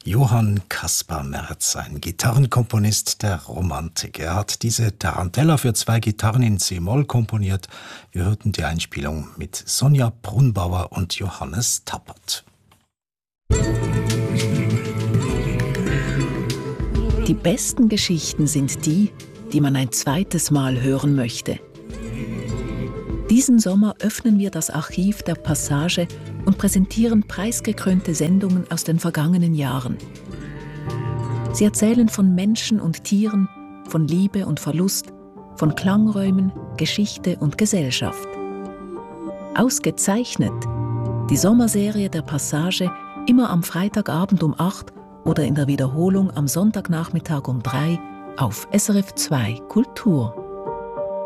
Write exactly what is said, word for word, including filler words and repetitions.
Johann Caspar Merz, ein Gitarrenkomponist der Romantik. Er hat diese Tarantella für zwei Gitarren in C-Moll komponiert. Wir hörten die Einspielung mit Sonja Brunbauer und Johannes Tappert. Die besten Geschichten sind die, die man ein zweites Mal hören möchte. Diesen Sommer öffnen wir das Archiv der Passage und präsentieren preisgekrönte Sendungen aus den vergangenen Jahren. Sie erzählen von Menschen und Tieren, von Liebe und Verlust, von Klangräumen, Geschichte und Gesellschaft. Ausgezeichnet die Sommerserie der Passage immer am Freitagabend um acht oder in der Wiederholung am Sonntagnachmittag um drei auf S R F zwei Kultur.